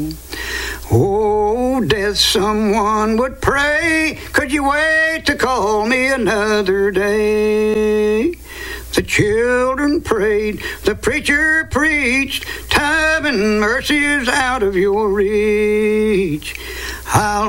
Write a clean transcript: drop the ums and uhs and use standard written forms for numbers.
Oh, death, someone would pray, could you wait to call me another day? The children prayed, the preacher preached, time and mercy is out of your reach. I'll